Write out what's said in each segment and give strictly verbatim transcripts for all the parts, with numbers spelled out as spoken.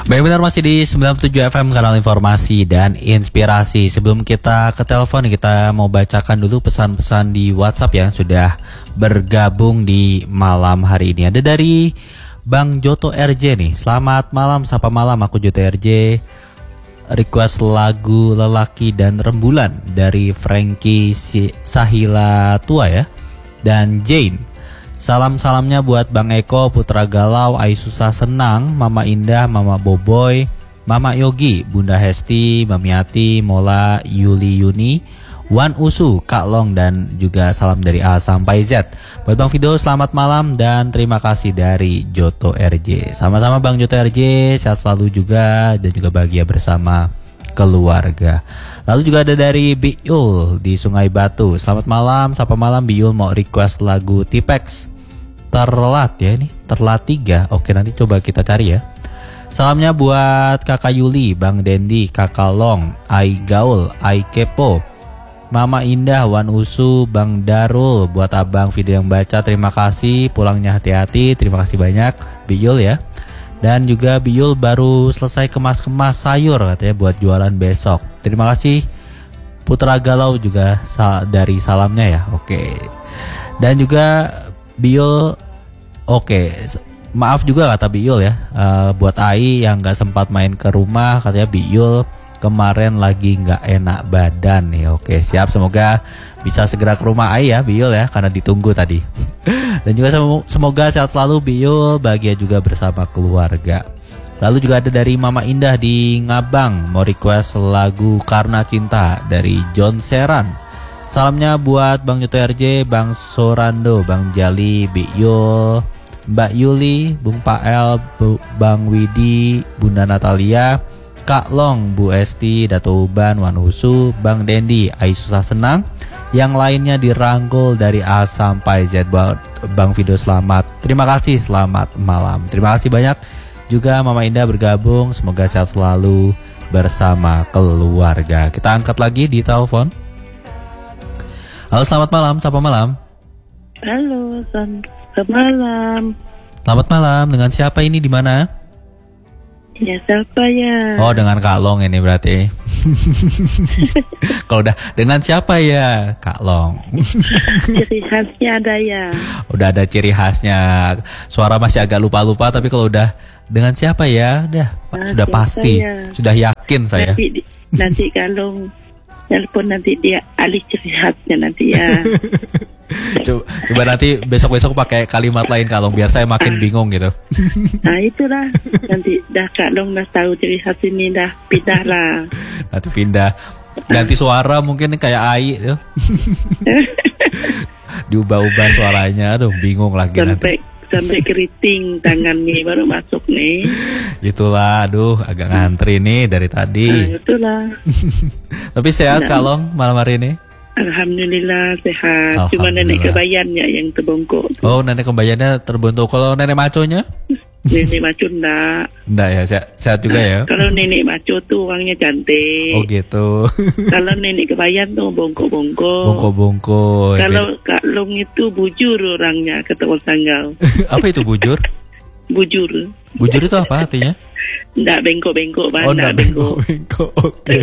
Baik, benar masih di sembilan puluh tujuh F M, kanal informasi dan inspirasi. Sebelum kita ke telepon, kita mau bacakan dulu pesan-pesan di WhatsApp yang sudah bergabung di malam hari ini. Ada dari Bang Joto R J nih. Selamat malam, sapa malam, aku Joto R J. Request lagu Lelaki dan Rembulan dari Frankie Sahila Tua ya. Dan Jane. Salam-salamnya buat Bang Eko, Putra Galau, Ai Susah Senang, Mama Indah, Mama Boboy, Mama Yogi, Bunda Hesti, Mamiati, Mola, Yuli Yuni, Wan Usu, Kak Long, dan juga salam dari A sampai Z. Buat Bang Fido, selamat malam dan terima kasih dari Joto R J. Sama-sama Bang Joto R J, sehat selalu juga dan juga bahagia bersama keluarga. Lalu juga ada dari Biul di Sungai Batu. Selamat malam, sapa malam Biul, mau request lagu Tipex Terlat ya, ini Terlat tiga. Oke, nanti coba kita cari ya. Salamnya buat Kakak Yuli, Bang Dendi, Kakak Long, Ai Gaul, Ai Kepo, Mama Indah, Wan Usu, Bang Darul, buat Abang Video yang baca, terima kasih, pulangnya hati-hati, terima kasih banyak Biul ya. Dan juga Biul baru selesai kemas-kemas sayur katanya buat jualan besok. Terima kasih Putra Galau juga sal- dari salamnya ya. Oke. Dan juga Biul, oke. Maaf juga kata Biul ya. Uh, buat Ai yang gak sempat main ke rumah, katanya Biul kemarin lagi gak enak badan nih. Oke, siap, semoga bisa segera ke rumah Ai ya Biul ya, karena ditunggu tadi. Dan juga semoga sehat selalu Biul, bahagia juga bersama keluarga. Lalu juga ada dari Mama Indah di Ngabang, mau request lagu Karena Cinta dari John Seran. Salamnya buat Bang Joto R J, Bang Sorando, Bang Jali, Biul, Mbak Yuli, Bung Pael, Bu- Bang Widi, Bunda Natalia, Kak Long, Bu Esti, Dato Uban, Wan Usu, Bang Dendi, Ai Susah Senang. Yang lainnya dirangkul dari A sampai Z. Buat Bang Fido, selamat. Terima kasih, selamat malam. Terima kasih banyak juga Mama Indah bergabung. Semoga sehat selalu bersama keluarga. Kita angkat lagi di telepon. Halo, selamat malam, sapa malam. Halo, selamat malam. Selamat malam, dengan siapa ini, di mana? Ya, siapa ya? Oh, dengan Kak Long ini berarti. Kalau udah dengan siapa ya, Kak Long? Ciri khasnya ada ya. Udah ada ciri khasnya. Suara masih agak lupa-lupa, tapi kalau udah dengan siapa ya, udah Nah, sudah pasti, saya. sudah yakin saya. Nanti, nanti kalau telepon nanti dia alih ciri khasnya nanti ya. Coba, coba nanti besok-besok pakai kalimat lain Kak Long, biar saya makin bingung gitu. Nah itulah, nanti dah Kak Long dah tahu ciri khas ini, dah pindah lah. Nanti pindah, ganti suara mungkin kayak Ai tuh. Diubah-ubah suaranya, aduh bingung lagi Sampai nanti. sampai keriting tangannya baru masuk nih. Itulah, aduh agak ngantri nih dari tadi. Nah itulah. Tapi sehat Nah. Kak Long malam hari ini? Alhamdulillah sehat. Cuma Alhamdulillah. nenek kebayannya yang terbongkok. Oh, nenek kembayannya terbentuk. Kalau nenek maconya? Nenek maco enggak. Enggak ya, sehat, sehat juga ya. Kalau nenek maco tuh orangnya cantik. Oh gitu. Kalau nenek kebayan tuh bongkok-bongkok. Bongko-bongko. Kalau Kak Long itu bujur orangnya, ketemu tanggal. Apa itu bujur? Bujur. Bujur itu apa artinya? Enggak bengkok-bengkok, Bang. Oh, Enggak enggak bengkok-bengkok. Oke.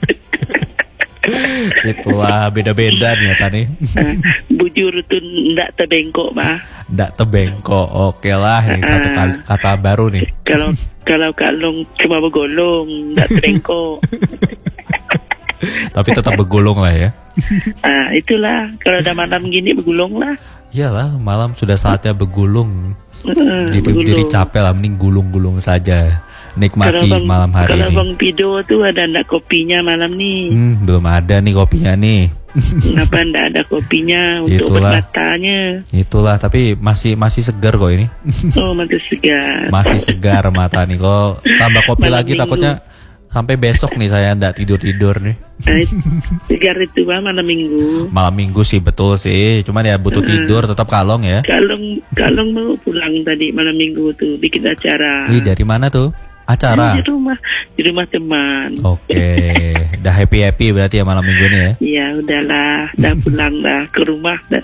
Itulah beda-beda nih nih. Ah, bujur tuh enggak terbengkok, Bah. Enggak tebengkok. Oke lah, ini satu kali, kata baru nih. Kalau kalau Kak Long cuma bergolong, enggak terbengkok. Tapi tetap bergulung lah ya. Ah, itulah. Kalau udah malam gini bergulung lah. Iyalah, malam sudah saatnya bergulung. Ah, Jadi, bergulung. jadi capek lah, mending gulung-gulung saja. Nikmati Kalau bang, malam hari kalau ini. Bang Pido tuh ada enggak kopinya malam nih? Hmm, belum ada nih kopinya nih. Kenapa enggak ada kopinya untuk Itulah. obat matanya? Itulah, tapi masih masih segar kok ini. Oh, mata segar. Masih segar mata nih. Kalau tambah kopi Malam lagi minggu. takutnya sampai besok nih saya enggak tidur-tidur nih. Nah, segar itu Bang malam minggu. Malam minggu sih betul sih. Cuman ya butuh tidur tetap kalong ya. Kalau kalau mau pulang tadi malam minggu tuh bikin acara. Wih, dari mana tuh? Acara. Di rumah, di rumah teman. Oke, udah happy-happy berarti ya malam minggu ini ya. Ya udahlah, dah pulang dah ke rumah. Dah.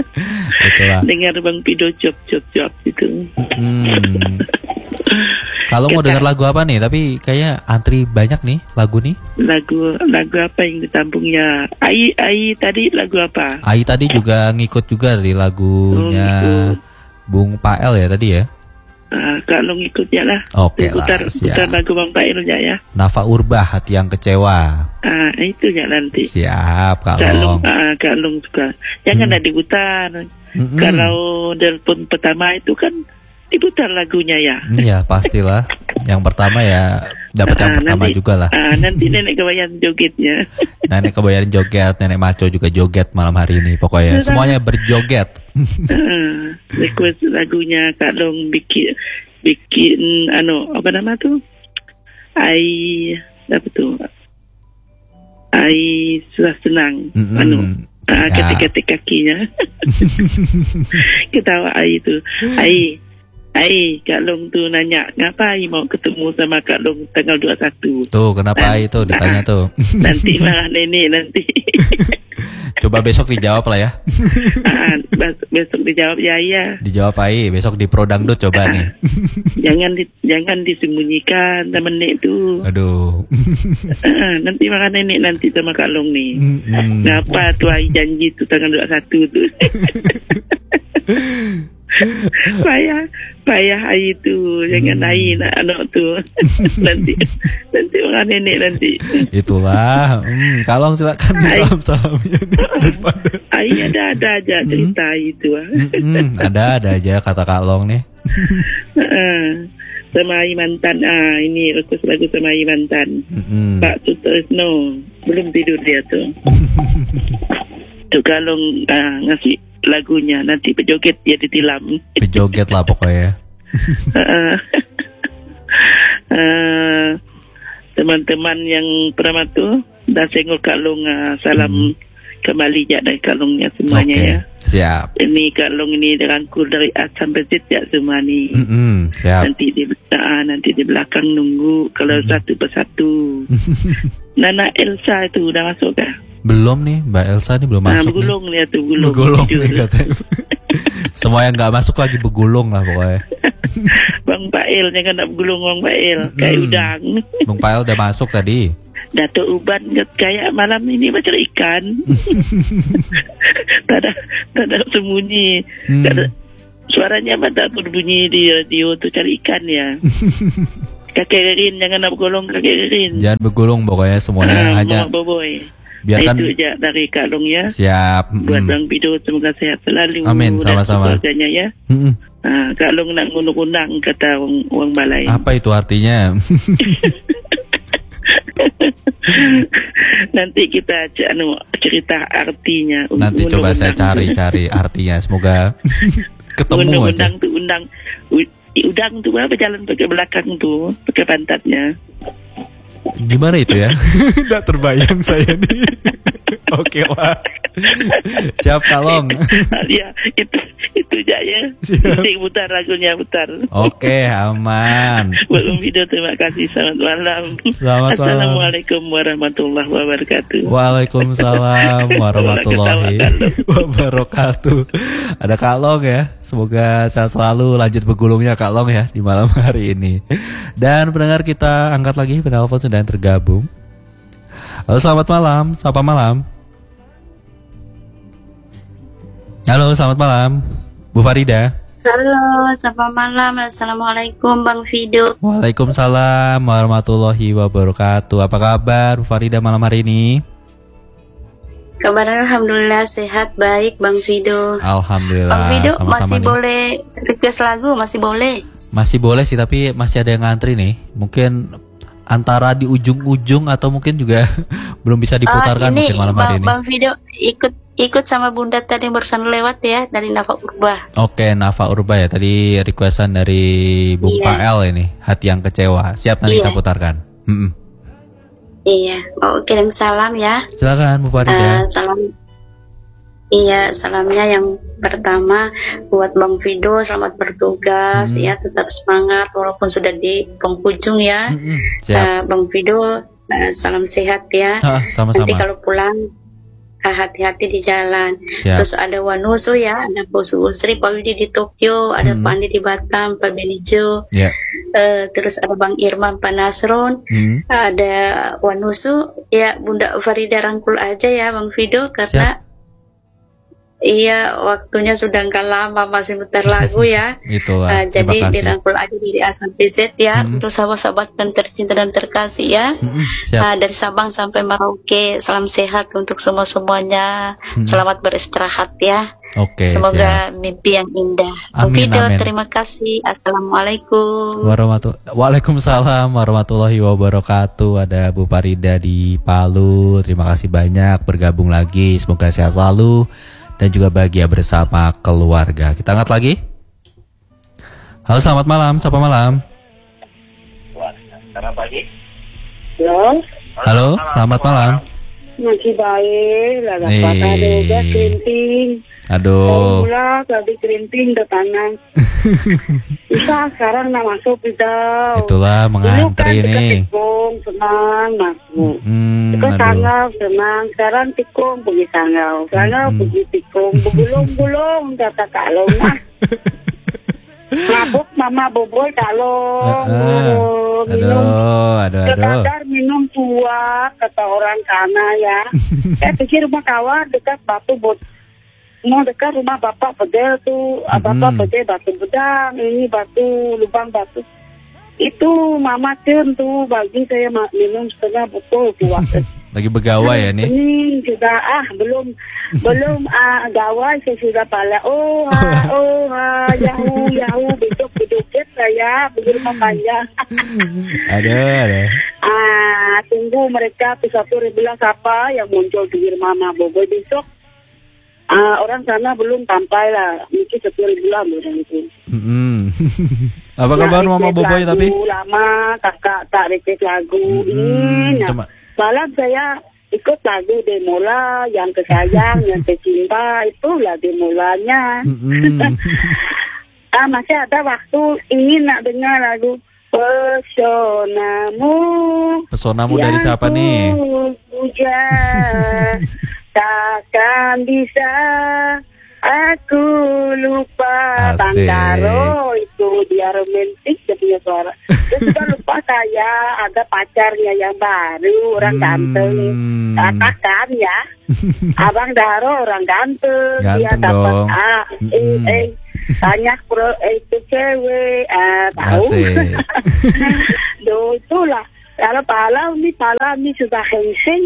Itulah. Dengar Bang Pido job job job gitu. Hmm. Kalau mau dengar lagu apa nih? Tapi kayaknya antri banyak nih lagu nih. Lagu lagu apa yang ditampung ya? Ai Ai tadi lagu apa? Ai tadi juga ngikut juga di lagunya Oh, Bung Pael ya tadi ya. Uh, kalau ngikutnya lah. Oke lah, putar, siap. putar lagu Bang Pailnya ya. Nafa Urba, Hati Yang Kecewa. Ah, itu ya nanti. Siap, Kak Kak Long, Long. ah, Kak Long juga. Jangan Hmm. ada diputar. Mm-mm. Kalau telepon pertama itu kan diputar lagunya ya. Iya, pastilah. Yang pertama ya dapat yang Ah, pertama nanti- juga lah. Ah, nanti nenek kebayang jogetnya. Nenek kebayarin joget, nenek maco juga joget malam hari ini. Pokoknya Betul. semuanya berjoget. Ah, request lagunya Kak Long bikin bikin anu apa nama tuh? Ai apa tuh? Ai sudah senang. Mm-mm. Anu ah, Ya. ketik-ketik kakinya. Ketawa Ai itu. Ai Ai, Kak Long tuh nanya, ngapa Ai mau ketemu sama Kak Long tanggal dua puluh satu? Tuh, kenapa itu ditanya tuh? Nanti malah nenek nanti. Coba besok dijawab lah ya. Ah, bes- besok dijawab ya iya. Dijawab Ai, besok di Pro Dangdut coba nih. Jangan di, jangan disembunyikan sama nenek tuh. Aduh. Ah, nanti malah nenek nanti sama Kak Long nih. Mm-mm. Ngapa tuh Ai janji tuh tanggal dua puluh satu tuh. payah payah Ai tuh, jangan Hmm. Ai nak anak tuh. nanti nanti malah nenek nanti. Itulah. Hmm, Kalong silakan Ai. salam-salamnya nih daripada. Ai ada ada aja cerita itu. Ah. Mm-mm, ada ada aja kata Kak Long nih. Ah, sama Ai mantan. Ah, ini request lagu sama Ai mantan. Mm-mm. Pak Sutrisno belum tidur dia tuh. Tuh kalau ah, ngasih lagunya nanti pejoget dia ditilam. Bejoget lah pokoknya. Ah, ah, teman-teman yang pernah tuh dah senggol kalung ah, salam kembali ya dari kalungnya semuanya Oke, ya. siap. Ini kalung ini dirangkul dari A sampai Z ya semua nih. Mm-mm, siap. Nanti di ah, nanti di belakang nunggu kalau satu persatu. Nana Elsa itu udah masuk kah? Belum nih, Mbak Elsa nih belum Nah, masuk nih. begulung dia tuh gulung. Begulung tidur. nih katanya. Semua yang nggak masuk lagi begulung lah pokoknya. Bang Pael jangan nak begulung Bang Pael kayak Hmm. udang. Bung Pael udah masuk tadi. Dato' Uban kayak malam ini macam ikan. tak ada tak ada sembunyi. Hmm. Tak ada, suaranya apa tak berbunyi di radio tuh cari ikan ya. Kakek Rin jangan nak begulung kakek Rin. Jangan begulung pokoknya semuanya Ah, hanya Mama Boboy. biarkan. Itu aja dari Kak Long ya. Siap. Buat Mm-mm. Bang Pido semoga sehat selalu. Amin, dan sama-sama. keluarganya ya. Mm-mm. Ah, Kak Long nak ngundang-undang kata orang, orang balai. Apa itu artinya? Nanti kita c- anu, cerita artinya. Nanti coba saya cari-cari artinya. Semoga ketemu aja. Undang-undang tuh undang. U- udang tuh apa jalan pakai belakang tuh, pakai pantatnya. Gimana itu ya? Nggak terbayang saya nih. Oke lah. Siap Kalong. Ya, itu itu aja ya. Siap. Nanti putar lagunya putar. Oke, aman. Buat Om Video terima kasih, selamat malam. Selamat malam. Assalamualaikum warahmatullahi wabarakatuh. Waalaikumsalam warahmatullahi wabarakatuh. Ada Kak Long ya. Semoga sehat selalu, lanjut begulungnya Kak Long ya di malam hari ini. Dan pendengar kita angkat lagi penelpon sudah tergabung. Halo, selamat malam. Sapa malam. Halo, selamat malam. Bu Farida. Halo, selamat malam. Assalamualaikum Bang Fido. Waalaikumsalam warahmatullahi wabarakatuh. Apa kabar Bu Farida malam hari ini? Kabarnya alhamdulillah sehat baik Bang Fido. Alhamdulillah. Bang Fido sama-sama masih nih. boleh request lagu, masih boleh. Masih boleh sih, tapi masih ada yang ngantri nih. Mungkin antara di ujung-ujung atau mungkin juga belum bisa diputarkan Oh, ini mungkin malam Bang, hari ini. Bang Fido ikut ikut sama Bunda tadi yang barusan lewat ya dari Nafa Urba. Oke, Nafa Urba ya. Tadi requestan dari Bung Iya. Pael ini, Hati Yang Kecewa. Siap, nanti Iya. kita putarkan. Mm-mm. Iya, mau kirim salam ya. Silakan Bu Farida. Eh, salam. Iya, salamnya yang pertama buat Bang Fido, selamat bertugas Hmm. ya, tetap semangat walaupun sudah di penghujung ya. Mm-mm. Siap. Eh, Bang Fido, eh, salam sehat ya. Ah, sama-sama. Nanti kalau pulang eh, hati-hati di jalan. Siap. Terus ada Wanusu ya, ada Bosu Usri, Pak Widi di Tokyo, ada Hmm. Pak Andi di Batam, Pak Benijo. Ya. uh, terus ada Bang Irman Panasron, Hmm. ada Wanusu, ya Bunda Farida rangkul aja ya Bang Fido karena iya waktunya sudah nggak lama masih muter lagu ya. Itulah. Uh, Terima jadi kasih. dirangkul aja dari A sampai Z ya Hmm. untuk sahabat-sahabat yang tercinta dan terkasih ya. Mm-mm, siap. Uh, dari Sabang sampai Merauke, salam sehat untuk semua semuanya. Hmm. Selamat beristirahat ya. Oke, Semoga siap. mimpi yang indah. Amin, Video, amin. terima kasih. Assalamualaikum. Warahmatu- Waalaikumsalam warahmatullahi wabarakatuh. Ada Bu Farida di Palu. Terima kasih banyak bergabung lagi. Semoga sehat selalu dan juga bahagia bersama keluarga. Kita angkat lagi. Halo, selamat malam. Sapa malam. Selamat pagi. Halo, Halo, selamat malam. masih baik. Laga Eh. patah ada juga kerinting. Aduh. Mula tadi kerinting ke tangan. Bisa sekarang nak masuk kita. Itulah mengantri Dulu kan nih. dekat tikung, senang masuk. Hmm, Dekat aduh. sangau, senang. Sekarang tikung pergi sangau. Sangau Hmm. pergi tikung. Begulung-gulung kata kalau nah. Mabuk mama boboy kalau Eh, eh. minum. Aduh, aduh, aduh. Sekadar minum tua kata orang kana ya. Saya pikir rumah kawan dekat batu bot. Mau dekat rumah bapak pedel tuh, ah, bapak Hmm. pedel batu bedang, ini batu lubang batu. Itu mama cen tuh bagi saya ma- minum setengah botol tua. Lagi begawai ya nih. Ini sudah ah belum belum ah gawai saya sudah pala. Oh ha oh ha yahu yahu besok bedoket saya begitu panjang. Aduh, aduh. Ah, tunggu mereka satu bilang siapa yang muncul di Mama Boboy besok. Ah, orang sana belum sampai lah, mungkin satu bulan orang itu. Mm-mm. Apa kabar Nak Mama request Boboy lagu tapi? lama kakak tak request lagu Mm-mm. ini. Nah, Cuma- malam saya ikut lagu Demola yang kesayang, yang tercinta itulah Demolanya. Mm-mm. Ah, masih ada waktu ingin nak dengar lagu Pesonamu. Pesonamu dari siapa nih? Puja, takkan bisa aku lupa. Asik. Bang Daro itu dia romantis dia punya suara. Dia sudah lupa saya ada pacarnya yang baru orang Hmm. ganteng. Katakan ya, Abang Daro orang ganteng. Dia Ganteng dapat dong. ah, eh, Mm-mm. eh, banyak pro eh, itu cewek ah, tahu. Asik. Duh, itulah. Kalau palau ni, palau ni sudah hensing.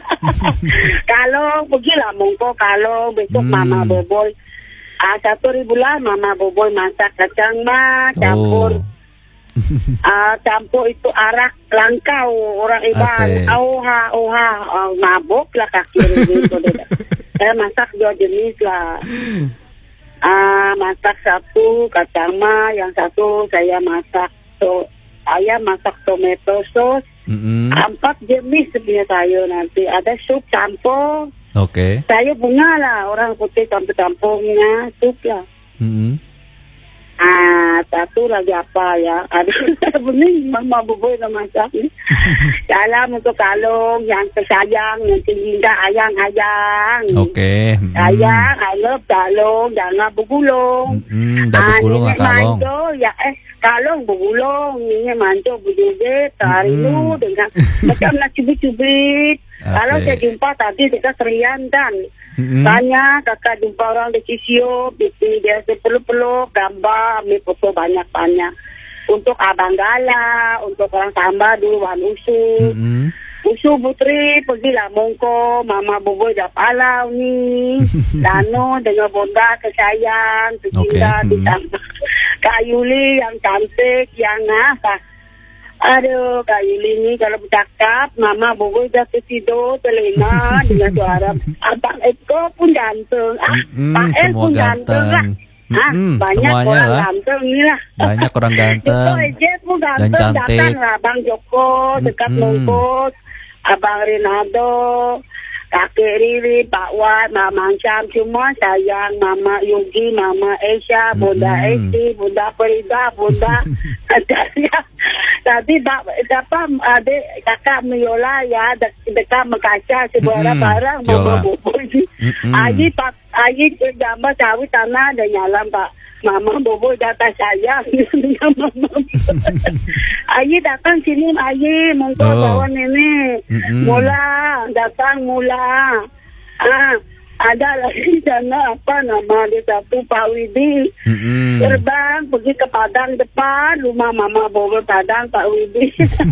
Kalau pergilah mongko kalau besok Hmm. Mama Boboy. Ah, satu ribu lah Mama Boboy masak kacang mah, campur. Oh. Ah, campur itu arak langkau orang Iban. Asik. Oha, oha, oh, mabok lah kaki gitu. Saya masak dua jenis lah. Ah, masak satu kacang mah, yang satu saya masak so, saya masak tomato sauce. Mm-mm. Empat jenis sebenarnya saya nanti. Ada sup campur. Oke. Saya bunga lah orang putih campur-campurnya sup lah. Mm-mm. Ah, satu lagi apa ya? Ada bening Mama Boboy nama masak ni. Salam untuk Kalong yang tersayang, yang tercinta ayang-ayang. Oke. Mm-mm. Ayang, I love Kalong, jangan bergulung. Mm-mm. Dah bergulung lah nenek Kalong. manco, ya eh Kalong bergulung, ini manco berjoget, hari Mm-mm. lu dengan macam nak cubit-cubit. Kalau Asik. saya jumpa tadi dekat Serian kan, Mm-mm. banyak kakak jumpa orang di Kisio, bikin dia sepeluk-peluk, gambar, ambil foto banyak-banyak. Untuk Abang Gala, untuk orang Samba dulu, Wan Usu. Mm-mm. Usu Putri, pergilah Mongko, Mama Boboy dah palau ni. Lano dengan bonda kesayang, tercinta, Okey, hmm. ditambah. Kak Yuli yang cantik, yang apa. Aduh, Kak Yuli ni kalau bercakap, Mama Boboy dah tertidur, terlena dengan suara. Abang Eko pun ganteng. Ah, Mm-mm, Pak El semua pun ganteng lah. ganteng. Ah, Mm-mm, banyak semuanya orang lah. ganteng ni lah. Banyak orang ganteng. Joko Ejet pun dan ganteng, cantik. datang lah Abang Joko dekat Mm-mm. Mongkos, Abang Rinaldo, Kakek Riri, Pak Wat, Mama Syam, semua sayang Mama Yogi, Mama Esha, Bunda Mm-mm. Esti, Bunda Perida, Bunda tadi dapat adik kakak Miola ya dek, dekat Mekaca sebuah Mm-mm. barang Yola. Bobo Bobo. Mm-mm. Aji Pak Aji gambar sawit tanah dan nyalam Pak Mama Bobo datang saya dengan Mama. Ayi datang sini, Ayi monggo Oh. bawa nenek. Mm-mm. Mula datang mula. Ah, ada lagi sana apa nama dia satu Pak Widi. Mm-mm. Terbang pergi ke Padang depan rumah Mama Bobo Padang Pak Widi.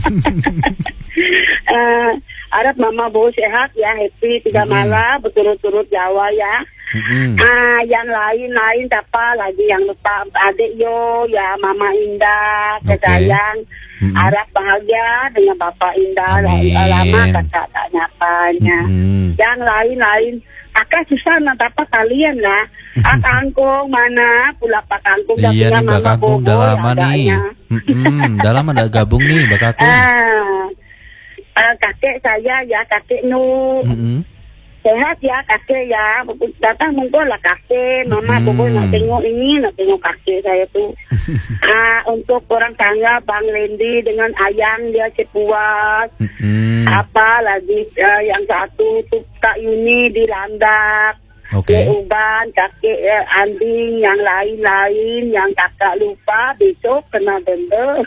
uh, harap Mama Bobo sehat ya, happy tiga Mm-mm. malam berturut-turut Jawa ya. Mm-mm. Ah, yang lain-lain siapa lagi yang lupa adik yo ya Mama Indah, Oke. sayang. Mm-mm. Harap bahagia dengan Bapak Indah. Amin. Lama kakak tak nyapanya. Mm-mm. Yang lain-lain kakak susah nak apa kalian lah. Ah kangkung mana pula Pak Kangkung dah Iya punya nih Mbak Mama Kakung Bobo udah lama nih. adanya. Mm-mm, udah lama udah gabung nih Mbak Kakung. Ah, ah, kakek saya ya kakek Nu Mm-mm. sehat ya kakek ya, datang monggo lah kakek. Mama Hmm. Bobo nak tengok ini, nak tengok kakek saya tuh. Ah, untuk orang tangga Bang Lendi dengan Ayang dia Cepuas. Mm-mm. Apa lagi eh, yang satu tuh Kak Yuni di Landak. Oke. Kek Uban, kakek eh, Anding, yang lain-lain yang kakak lupa besok kena denda.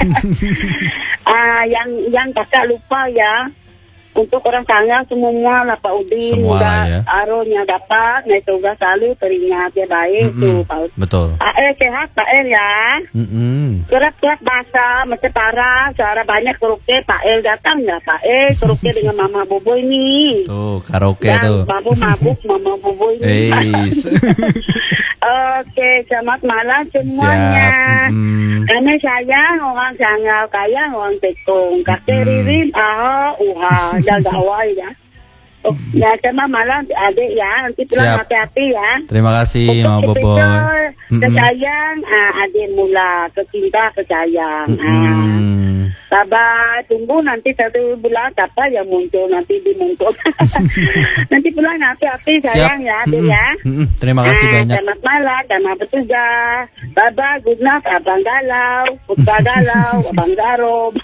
ah, yang yang kakak lupa ya. Untuk orang tangga semua lah Pak Udin, Semua lah ya. Aronya dapat, naik tugas selalu teringat dia baik Mm-mm. tuh Pak Udin. Betul. Pak El sehat Pak El ya. Mm-mm. Kerap-kerap bahasa macam parah, suara banyak karaoke. Pak El datang nggak Pak El karaoke dengan Mama Bobo ini. Tuh karaoke Dan tuh. mabuk-mabuk Mama Bobo ini. Eis. Oke, selamat malam semuanya. Siap. Mm-mm. Kami sayang orang Sangau, kaya orang Tekong. Kakek Mm-mm. Ririn, aha, uha, jaga awal ya. Oh, ya sama malam adik ya, nanti pulang Siap. hati-hati ya. Terima kasih Mama Untuk Bobo. spesial, Mm-mm. kesayang, ah, adik mula, kecinta, kesayang. Ah. Mm-mm. Sabar, tunggu nanti satu bulan apa yang muncul nanti dimuncul. Nanti pulang hati-hati sayang ya, adik Mm-mm. ya. Mm-mm. Terima kasih Ah, banyak. Selamat malam, selamat bertugas. Bye-bye, good night, Abang Galau, Putra Galau, Abang Garob.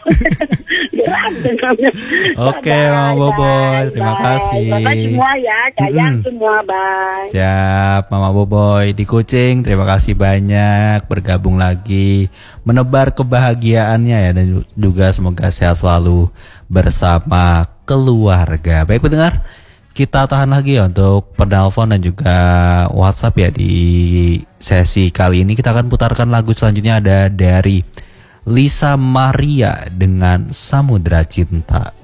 Oke, Mama Bobo, terima kasih. Bye-bye semua ya, sayang Mm-mm. semua, bye. Siap, Mama Boboy di Kucing. Terima kasih banyak bergabung lagi, menebar kebahagiaannya ya, dan juga semoga sehat selalu bersama keluarga. Baik pendengar, kita tahan lagi ya untuk penelpon dan juga WhatsApp ya di sesi kali ini. Kita akan putarkan lagu selanjutnya, ada dari Lisa Maria dengan Samudra Cinta.